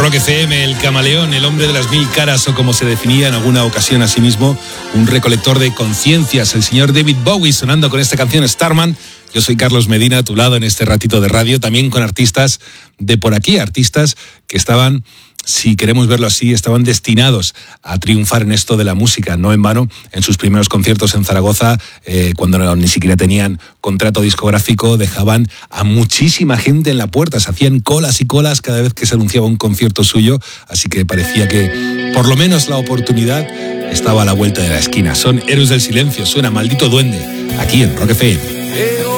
Rock FM, el camaleón, el hombre de las mil caras, o como se definía en alguna ocasión a sí mismo, un recolector de conciencias, el señor David Bowie, sonando con esta canción Starman. Yo soy Carlos Medina, a tu lado en este ratito de radio, también con artistas de por aquí, artistas que estaban, si queremos verlo así, estaban destinados a triunfar en esto de la música. No en vano, en sus primeros conciertos en Zaragoza, cuando ni siquiera tenían contrato discográfico, dejaban a muchísima gente en la puerta. Se hacían colas y colas cada vez que se anunciaba un concierto suyo, así que parecía que por lo menos la oportunidad estaba a la vuelta de la esquina. Son Héroes del Silencio, suena Maldito Duende, aquí en Rock FM.